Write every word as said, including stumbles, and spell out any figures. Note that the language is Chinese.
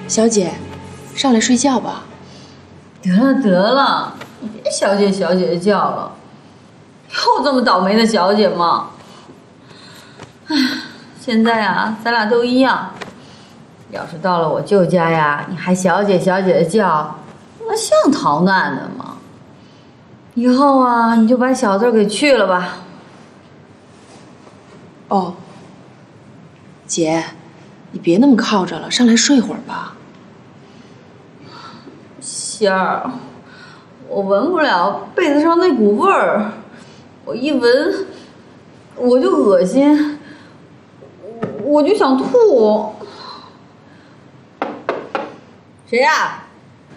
小姐，上来睡觉吧。 得了得了，你别小姐小姐的叫了，有这么倒霉的小姐吗？唉，现在啊，咱俩都一样。要是到了我舅家呀，你还小姐小姐的叫，那像逃难的吗？以后啊，你就把小字给去了吧。 哦，姐，你别那么靠着了，上来睡会儿吧。 仙儿，我闻不了被子上那股味儿，我一闻我就恶心，我就想吐。谁呀？